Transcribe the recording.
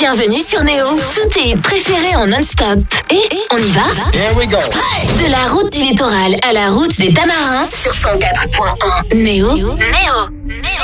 Bienvenue sur Néo. Tous tes hits préférés en non-stop. Et on y va? Here we go. De la route du littoral à la route des Tamarins sur 104.1. Néo.